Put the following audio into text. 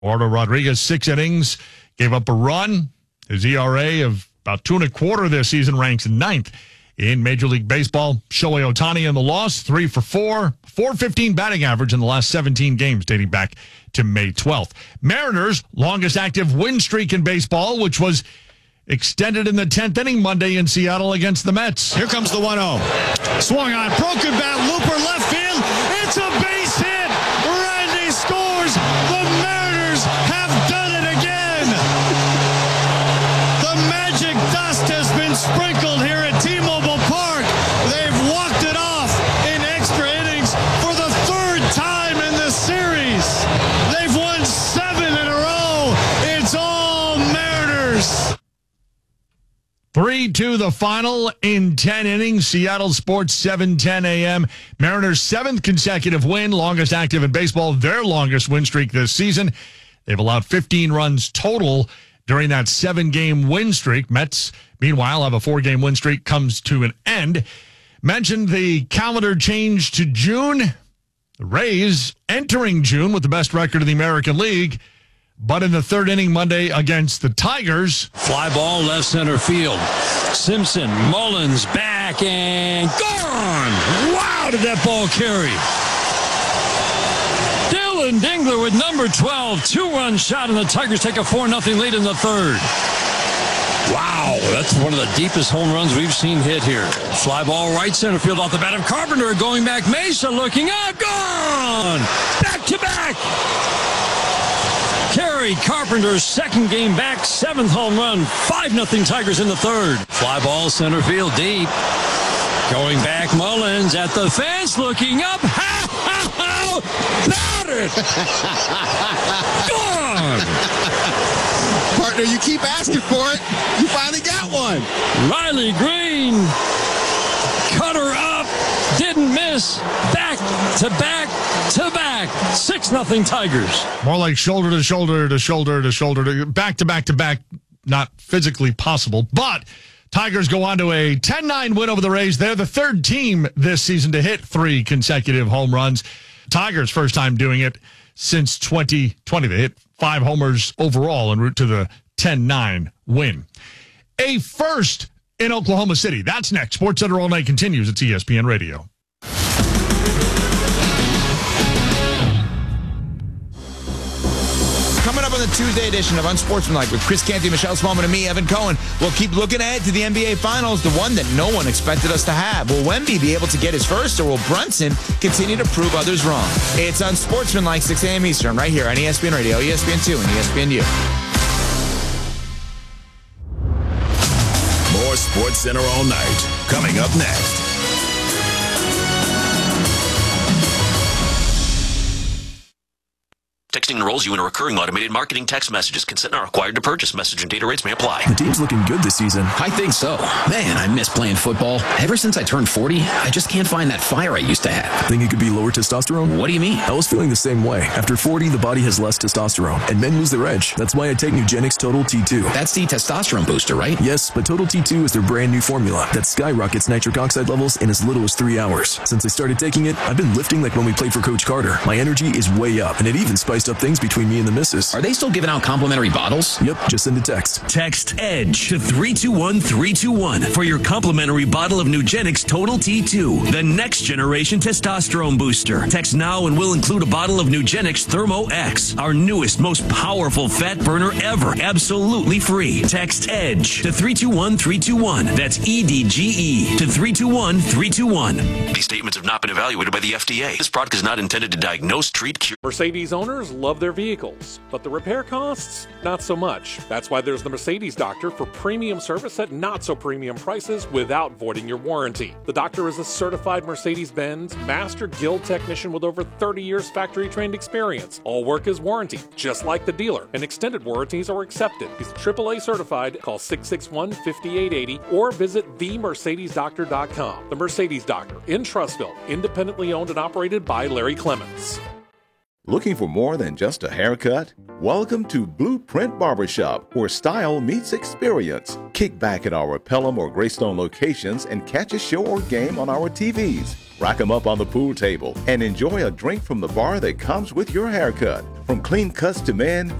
Eduardo Rodriguez, 6 innings, gave up a run. His ERA of about 2.25 this season ranks 9th in Major League Baseball. Shohei Ohtani in the loss, 3 for 4, 415 batting average in the last 17 games dating back to May 12th. Mariners' longest active win streak in baseball, which was extended in the 10th inning Monday in Seattle against the Mets. Here comes the 1-0. Swung on, broken bat, looper left field. It's a base hit. Randy scores. The Mariners have done it again. The magic dust has been sprinkled here at T-Mobile Park. They've walked it off in extra innings for the 3rd time in this series. They've won 7 in a row. It's all Mariners. 3-2 the final in 10 innings. Seattle Sports 7:10 a.m. Mariners' 7th consecutive win, longest active in baseball, their longest win streak this season. They've allowed 15 runs total during that 7-game win streak. Mets, meanwhile, have a 4-game win streak, comes to an end. Mentioned the calendar change to June. The Rays entering June with the best record in the American League. But in the 3rd inning Monday against the Tigers. Fly ball left center field. Simpson, Mullins back and gone. Wow, did that ball carry. Dylan Dingler with number 12. 2-run shot, and the Tigers take a 4-0 lead in the 3rd. Wow, that's one of the deepest home runs we've seen hit here. Fly ball right center field off the bat of Carpenter. Going back, Mesa looking up. Gone. Back to back. Kerry Carpenter's 2nd game back, 7th home run, 5-0 Tigers in the 3rd. Fly ball center field deep. Going back, Mullins at the fence, looking up. How about it? Gone. Partner, you keep asking for it. You finally got one. Riley Green, cutter up, didn't miss. Back to back to back. 6-0 Tigers. More like shoulder to shoulder to shoulder to shoulder to back to back to back. Not physically possible, but Tigers go on to a 10-9 win over the Rays. They're the 3rd team this season to hit 3 consecutive home runs. Tigers' first time doing it since 2020. They hit 5 homers overall en route to the 10-9 win. A first in Oklahoma City. That's next. SportsCenter All Night continues at ESPN Radio. Coming up on the Tuesday edition of Unsportsmanlike with Chris Canty, Michelle Smallman, and me, Evan Cohen, we'll keep looking ahead to the NBA Finals, the one that no one expected us to have. Will Wemby be able to get his first, or will Brunson continue to prove others wrong? It's Unsportsmanlike, 6 a.m. Eastern, right here on ESPN Radio, ESPN2, and ESPNU. More SportsCenter All Night, coming up next. Texting enrolls you in a recurring automated marketing text messages. Consent not required to purchase. Message and data rates may apply. The team's looking good this season. I think so. Man, I miss playing football. Ever since I turned 40, I just can't find that fire I used to have. Think it could be lower testosterone? What do you mean? I was feeling the same way. After 40, the body has less testosterone, and men lose their edge. That's why I take Nugenix Total T2. That's the testosterone booster, right? Yes, but Total T2 is their brand new formula that skyrockets nitric oxide levels in as little as 3 hours. Since I started taking it, I've been lifting like when we played for Coach Carter. My energy is way up, and it even spiced up things between me and the missus. Are they still giving out complimentary bottles? Yep, just send a text. Text EDGE to 321-321 for your complimentary bottle of Nugenix Total T2, the next generation testosterone booster. Text now and we'll include a bottle of Nugenix Thermo X, our newest, most powerful fat burner ever, absolutely free. Text EDGE to 321-321. That's EDGE to 321-321. These statements have not been evaluated by the FDA. This product is not intended to diagnose, treat, cure. Mercedes owners love their vehicles, but the repair costs, not so much. That's why there's the Mercedes Doctor for premium service at not so premium prices without voiding your warranty. The Doctor is a certified Mercedes-Benz Master Guild technician with over 30 years factory trained experience. All work is warranted, just like the dealer, and extended warranties are accepted. He's AAA certified. Call 661-5880 or visit themercedesdoctor.com. The Mercedes Doctor in Trussville, independently owned and operated by Larry Clements. Looking for more than just a haircut? Welcome to Blueprint Barbershop, where style meets experience. Kick back at our Pelham or Greystone locations and catch a show or game on our TVs. Rack them up on the pool table and enjoy a drink from the bar that comes with your haircut. From clean cuts to men,